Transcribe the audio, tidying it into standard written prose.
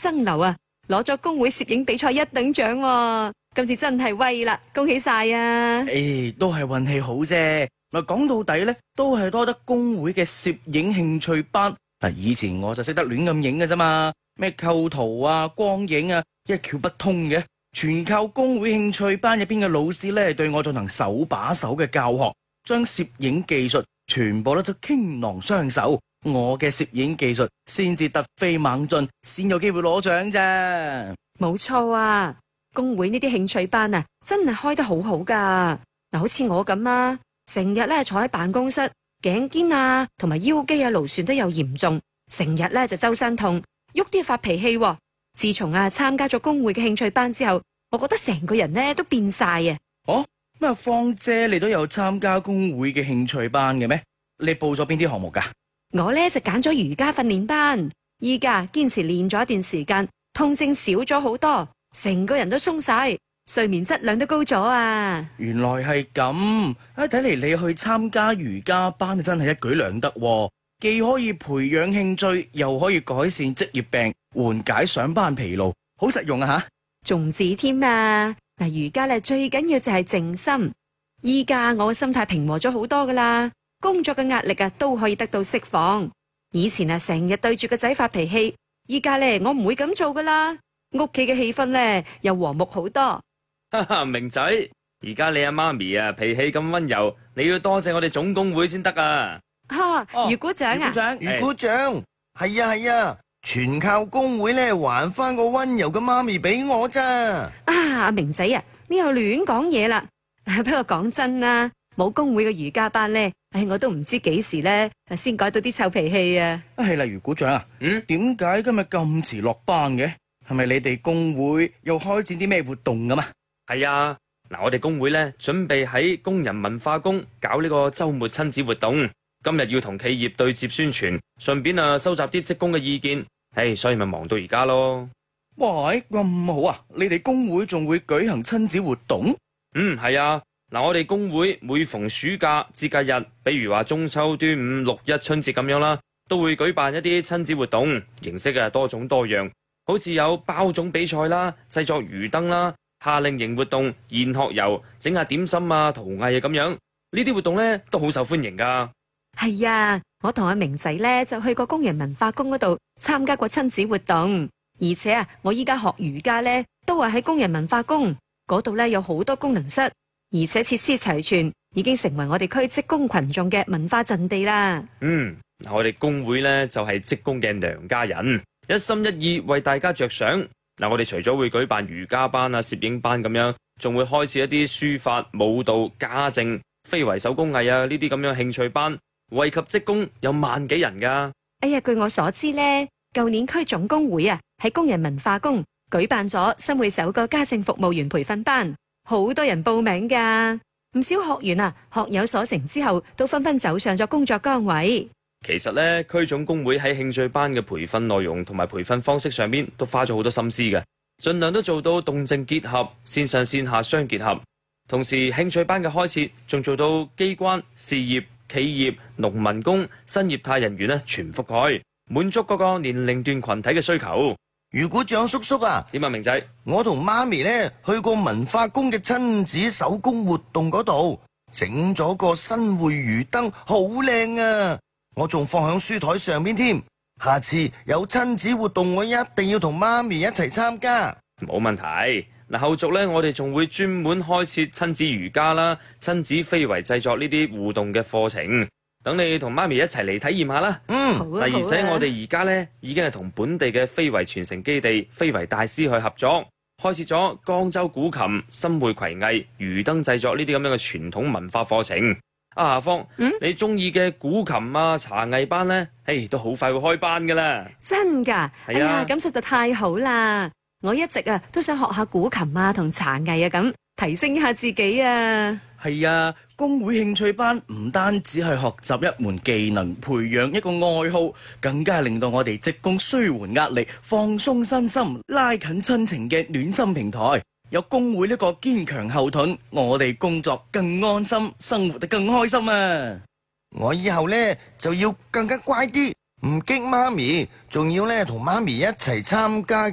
爭流啊，攞咗工會攝影比賽1等獎喎。今次真係威啦，恭喜晒啊！ 都係運氣好啫。嗱，講到底咧，都係多得工會嘅攝影興趣班。嗱，以前我就識得亂咁影嘅啫嘛，咩構圖啊、光影啊，一竅不通嘅。全靠工會興趣班入邊嘅老師咧，對我進行手把手嘅教學，將攝影技術全部都傾囊相授。我嘅攝影技術先至突飛猛進，先有機會攞獎啫。 冇錯啊！工會呢啲興趣班啊，真係開得好好噶。嗱，好似我咁啊，成日咧坐喺辦公室，頸肩啊同埋腰肌啊勞損都有嚴重，成日咧就周身痛，喐啲發脾氣。自從啊參加咗工會嘅興趣班之後，我覺得成個人咧都變晒啊！ 哦，咩芳姐你都有參加工會嘅興趣班嘅咩？你報咗邊啲項目噶？ 我咧就揀咗瑜伽訓練班，依家堅持練咗一段時間，痛症少咗好多。成個人都鬆晒，睡眠質量都高咗啊！ 原來係咁，睇嚟你去參加瑜伽班真係一舉兩得喎，既可以培養興趣，又可以改善職業病，緩解上班疲勞，好實用啊吓！ 仲唔止添啊！嗱，瑜伽咧最緊要就係靜心，依家我嘅心態平和咗好多噶啦，工作嘅壓力啊都可以得到釋放。以前啊成日對住個仔發脾氣，依家咧我唔會咁做噶啦。屋企嘅氣氛咧又和睦好多。 哈哈，明仔，而家你阿媽咪啊脾氣咁溫柔，你要多謝我哋總工會先得啊！ 余股長啊， 余股長，係啊係啊，全靠工會咧還翻個溫柔嘅媽咪俾我咋。 阿明仔啊，你又亂講嘢啦。不過講真啦，冇工會嘅瑜伽班咧，我都唔知幾時咧先改到啲臭脾氣啊。 係啦，余股長啊，點解今日咁遲落班嘅？係咪你哋工會又開展啲咩活動㗎嘛？ 係啊，嗱，我哋工會咧準備喺工人文化宮搞呢個周末親子活動，今日要同企業對接宣傳，順便收集啲職工嘅意見，所以咪忙到而家咯。 喂，咁好啊！你哋工會仲會舉行親子活動？ 係啊，嗱，我哋工會每逢暑假節假日，比如話中秋、端午、6一春節咁樣啦，都會舉辦一啲親子活動，形式啊多種多樣。好似有包粽比賽啦、製作魚燈啦、夏令營活動、研學遊、整下點心啊、陶藝啊咁樣，呢啲活動咧都好受歡迎噶。 係啊，我同阿明仔咧就去過工人文化宮嗰度參加過親子活動，而且啊，我依家學瑜伽咧都係喺工人文化宮嗰度咧，有好多功能室，而且設施齊全，已經成為我哋區職工群眾嘅文化陣地啦。 我哋工會咧就係職工嘅娘家人。一心一意為大家着想，嗱，我哋除咗會舉辦瑜伽班啊、攝影班咁樣，仲會開設一啲書法、舞蹈、家政、非遺手工藝啊呢啲咁樣興趣班，惠及職工有萬幾人噶。 據我所知呢，舊年區總工會啊喺工人文化宮舉辦咗新會首個家政服務員培訓班，好多人報名噶，唔少學員啊學有所成之後，都紛紛走上咗工作崗位。 其實咧，區總工會喺興趣班嘅培訓內容同埋培訓方式上面都花咗好多心思嘅，盡量都做到動靜結合、線上線下相結合。同時，興趣班嘅開設仲做到機關、事業、企業、農民工、新業態人員全覆蓋，滿足各個年齡段群體嘅需求。 余股長叔叔啊， 點啊，明仔？ 我同媽咪咧去過文化宮嘅親子手工活動嗰度，整咗個新會魚燈，好靚啊！我仲放響書台上面添，下次有親子活動，我一定要同媽咪一齊參加。 冇問題。嗱，後續咧，我哋仲會專門開設親子瑜伽啦、親子非遺製作呢啲互動嘅課程，等你同媽咪一齊嚟體驗下啦。而且我哋而家咧已經係同本地嘅非遺傳承基地非遺大師去合作，開設咗江州古琴、新會葵藝、魚燈製作呢啲咁樣嘅傳統文化課程。阿芳，你中意嘅古琴啊、茶藝班呢，都好快會開班噶啦。 真噶？ 係啊， 咁實在太好啦！我一直都想學下古琴啊同茶藝啊，咁提升一下自己啊。 係啊，工會興趣班唔單止係學習一門技能，培養一個愛好，更加係令到我哋職工舒緩壓力、放鬆身心、拉近親情嘅暖心平台。有工會呢個堅強後盾，我哋工作更安心，生活得更開心啊！ 我以後呢就要更加乖啲，唔激媽咪，仲要呢同媽咪一齊參加